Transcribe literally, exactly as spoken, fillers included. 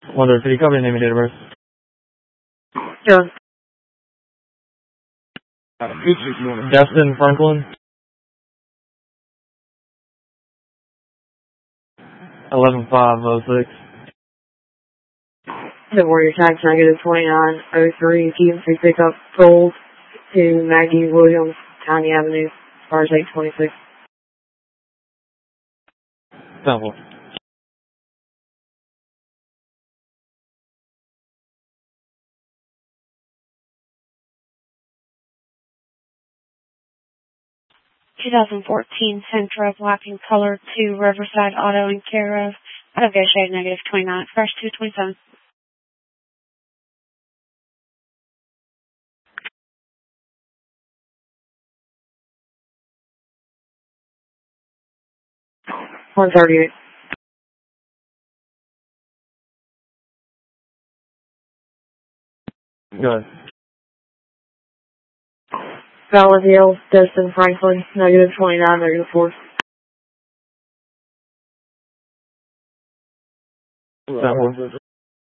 Wonder, could you copy the name and date of birth? Sure. Justin Franklin. eleven five oh six. The Warrior Tax negative twenty-nine oh three. T M C pickup sold to Maggie Williams, County Avenue, Stars eight twenty-six. Temple. twenty fourteen Sentra black and color to Riverside Auto and care of negotiate negative twenty-nine, fresh two twenty-seven. one thirty-eight. Go ahead. Valley Hill, Destin Franklin, negative twenty-nine, negative four. Temple.